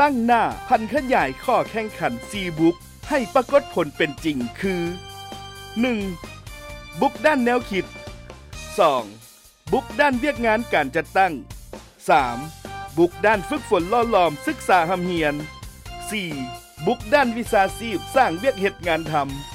ตั้งหน้าพันขยายข้อแข่งขัน4บุ๊กให้ปรากฏผลเป็นจริงคือ 1. บุ๊กด้านแนวคิด 2. บุ๊กด้านเวียกงานการจัดตั้ง 3. บุ๊กด้านฝึกฝนล่อหลอมศึกษาหำเฮียน 4. บุ๊กด้านวิชาชีพสร้างเวียกเฮ็ดงานทำ